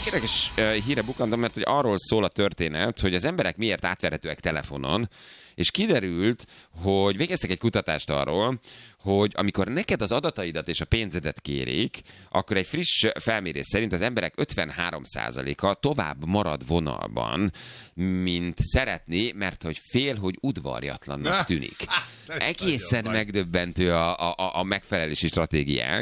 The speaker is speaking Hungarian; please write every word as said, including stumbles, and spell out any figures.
érdekes híre bukantam, mert hogy arról szól a történet, hogy az emberek miért átverhetőek telefonon, és kiderült, hogy végeztek egy kutatást arról, hogy amikor neked az adataidat és a pénzedet kérik, akkor egy friss felmérés szerint az emberek ötvenhárom százaléka tovább marad vonalban, mint szeretné, mert hogy fél, hogy udvarjatlannak tűnik. Egészen megdöbbentő a, a, a megfelelési stratégiák.